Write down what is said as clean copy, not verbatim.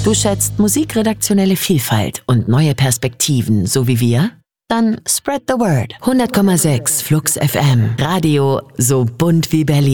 Du schätzt musikredaktionelle Vielfalt und neue Perspektiven, so wie wir? Dann spread the word. 100,6 Flux FM. Radio so bunt wie Berlin.